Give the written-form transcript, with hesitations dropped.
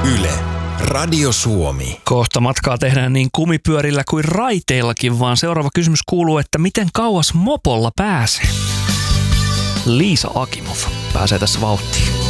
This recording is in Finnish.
Yle, Radio Suomi. Kohta matkaa tehdään niin kumipyörillä kuin raiteillakin, vaan seuraava kysymys kuuluu, että miten kauas mopolla pääsee? Liisa Akimov pääsee tässä vauhtiin.